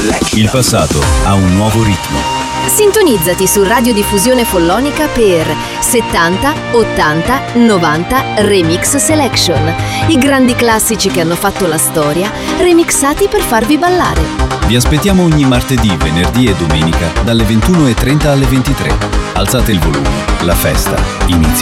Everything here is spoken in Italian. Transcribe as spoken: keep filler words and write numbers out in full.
Il passato ha un nuovo ritmo. Sintonizzati su Radiodiffusione Follonica per settanta, ottanta, novanta Remix Selection. I grandi classici che hanno fatto la storia, remixati per farvi ballare. Vi aspettiamo ogni martedì, venerdì e domenica dalle ventuno e trenta alle ventitré. Alzate il volume, la festa inizia.